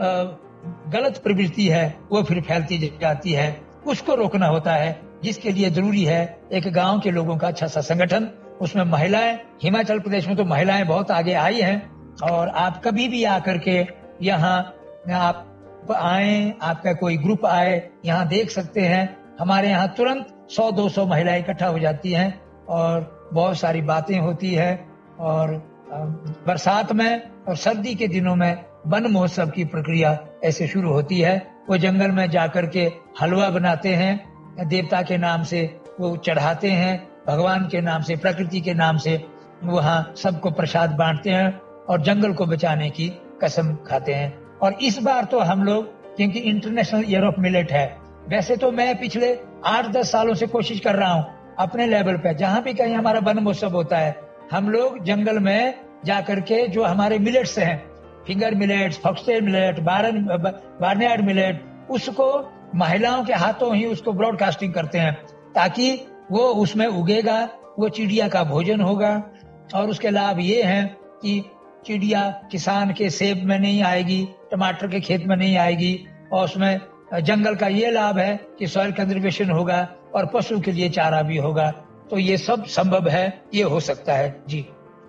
गलत प्रवृत्ति है वो फिर फैलती जाती है, उसको रोकना होता है, जिसके लिए जरूरी है एक गांव के लोगों का अच्छा सा संगठन, उसमें महिलाएं, हिमाचल प्रदेश में तो महिलाएं बहुत आगे आई हैं, और आप कभी भी आकर के यहाँ आप आए, आपका कोई ग्रुप आए, यहाँ देख सकते हैं। हमारे यहाँ तुरंत 100-200 महिलाएं इकट्ठा हो जाती हैं और बहुत सारी बातें होती है। और बरसात में और सर्दी के दिनों में वन महोत्सव की प्रक्रिया ऐसे शुरू होती है। वो जंगल में जाकर के हलवा बनाते हैं, देवता के नाम से वो चढ़ाते हैं, भगवान के नाम से, प्रकृति के नाम से वहाँ सबको प्रसाद बांटते हैं और जंगल को बचाने की कसम खाते हैं। और इस बार तो हम लोग, क्योंकि इंटरनेशनल ईयर ऑफ मिलेट है, वैसे तो मैं पिछले 8-10 सालों से कोशिश कर रहा हूँ अपने लेवल पे, जहाँ भी कहीं हमारा वन महोत्सव होता है, हम लोग जंगल में जाकर के जो हमारे मिलेट्स हैं, finger millets, foxtail millet, barnyard millet, उसको महिलाओं के हाथों ही उसको ब्रॉडकास्टिंग करते हैं, ताकि वो उसमें उगेगा, वो चिड़िया का भोजन होगा। और उसके लाभ ये हैं कि चिड़िया किसान के सेब में नहीं आएगी, टमाटर के खेत में नहीं आएगी, और उसमें जंगल का ये लाभ है कि सॉइल कंजर्वेशन होगा और पशु के लिए चारा भी होगा। तो ये सब संभव है, ये हो सकता है जी।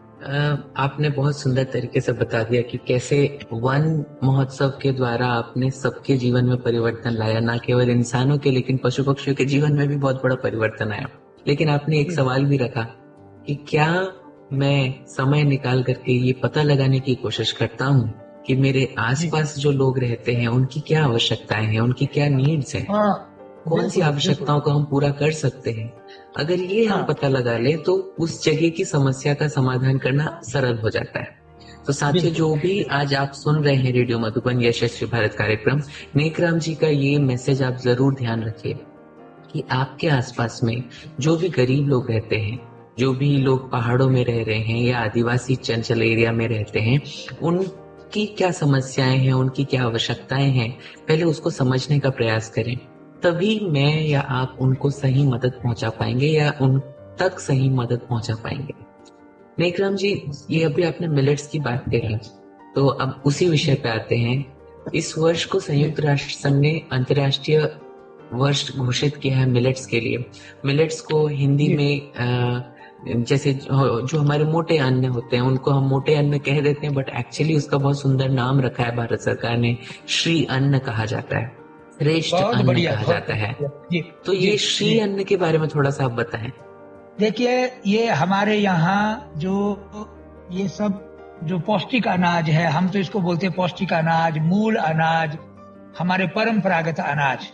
आपने बहुत सुंदर तरीके से बता दिया कि कैसे वन महोत्सव के द्वारा आपने सबके जीवन में परिवर्तन लाया, ना केवल इंसानों के लेकिन पशु पक्षियों के जीवन में भी बहुत बड़ा परिवर्तन आया। लेकिन आपने एक सवाल भी रखा कि क्या मैं समय निकाल करके ये पता लगाने की कोशिश करता हूँ कि मेरे आसपास जो लोग रहते हैं उनकी क्या आवश्यकताएं हैं, उनकी क्या नीड्स हैं, कौन सी आवश्यकताओं को हम पूरा कर सकते हैं। अगर ये हम पता लगा ले तो उस जगह की समस्या का समाधान करना सरल हो जाता है। तो साथियों, जो भी आज आप सुन रहे हैं रेडियो मधुबन यशस्वी भारत कार्यक्रम, नेकराम जी का ये मैसेज आप जरूर ध्यान रखिए कि आपके आसपास में जो भी गरीब लोग रहते हैं, जो भी लोग पहाड़ों में रह रहे हैं या आदिवासी चंचल एरिया में रहते हैं, उनकी क्या समस्याएं हैं, उनकी क्या आवश्यकताएं हैं, पहले उसको समझने का प्रयास करें। तभी मैं या आप उनको सही मदद पहुंचा पाएंगे या उन तक सही मदद पहुंचा पाएंगे। नेकराम जी, ये अभी आपने मिलेट्स की बात करी, तो अब उसी विषय पे आते हैं। इस वर्ष को संयुक्त राष्ट्र संघ ने अंतर्राष्ट्रीय वर्ष घोषित किया है मिलेट्स के लिए। मिलेट्स को हिंदी में जैसे जो हमारे मोटे अन्न होते हैं उनको हम मोटे अन्न कह देते हैं, बट एक्चुअली उसका बहुत सुंदर नाम रखा है भारत सरकार ने, श्री अन्न कहा जाता है, श्रेष्ठ अन्न कहा जाता है। तो ये श्री अन्न के बारे में थोड़ा सा आप बताएं। देखिए, ये हमारे यहाँ जो ये सब जो पौष्टिक अनाज है, हम तो इसको बोलते हैं पौष्टिक अनाज, मूल अनाज, हमारे परंपरागत अनाज,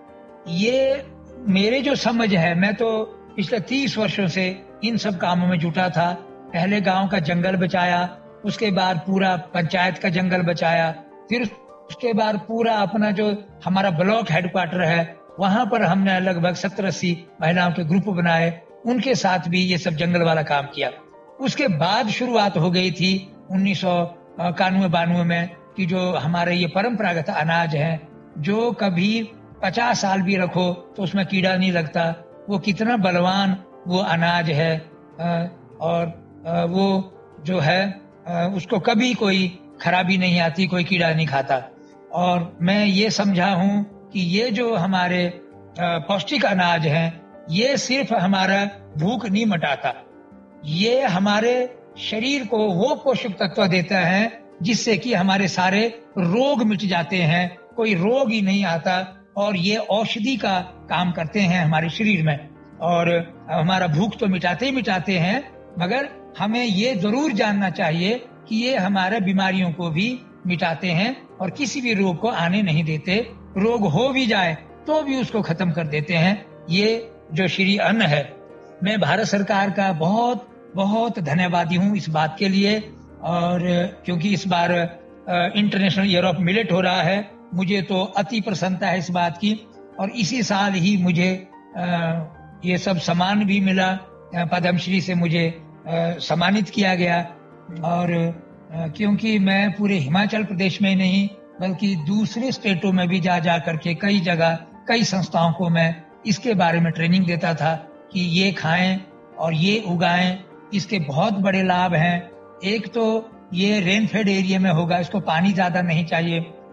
ये मेरे जो समझ है, मैं तो पिछले 30 वर्षों से इन सब कामों में जुटा था। पहले गांव का जंगल बचाया, उसके बाद पूरा पंचायत का जंगल बचाया, फिर उसके बाद पूरा अपना जो हमारा ब्लॉक हेडक्वार्टर है वहां पर हमने लगभग 70-80 महिलाओं के ग्रुप बनाए, उनके साथ भी ये सब जंगल वाला काम किया। उसके बाद शुरुआत हो गई थी 1991-92 में कि जो हमारे ये परंपरागत अनाज है, जो कभी 50 साल भी रखो तो उसमें कीड़ा नहीं लगता, वो कितना बलवान वो अनाज है, और वो जो है उसको कभी कोई खराबी नहीं आती, कोई कीड़ा नहीं खाता। और मैं ये समझा हूँ कि ये जो हमारे पौष्टिक अनाज हैं, ये सिर्फ हमारा भूख नहीं मिटाता, ये हमारे शरीर को वो पोषक तत्व देता है जिससे कि हमारे सारे रोग मिट जाते हैं, कोई रोग ही नहीं आता, और ये औषधि का काम करते हैं हमारे शरीर में। और हमारा भूख तो मिटाते ही मिटाते हैं, मगर हमें ये जरूर जानना चाहिए कि ये हमारे बीमारियों को भी मिटाते हैं और किसी भी रोग को आने नहीं देते। रोग हो भी जाए तो भी उसको खत्म कर देते हैं। ये जो श्री अन्न है, मैं भारत सरकार का बहुत बहुत धन्यवादी हूँ इस बात के लिए। और क्योंकि इस बार इंटरनेशनल ईयर ऑफ मिलेट हो रहा है, मुझे तो अति प्रसन्नता है इस बात की। और इसी साल ही मुझे ये सब सम्मान भी मिला, पद्मश्री से मुझे सम्मानित किया गया। और क्योंकि मैं पूरे हिमाचल प्रदेश में नहीं बल्कि दूसरे स्टेटों में भी जा करके कई जगह कई संस्थाओं को मैं इसके बारे में ट्रेनिंग देता था कि ये खाएं और ये उगाएं, इसके बहुत बड़े लाभ हैं। एक तो ये रेनफेड एरिया में होगा, इसको पानी ज्यादा नहीं चाहिए,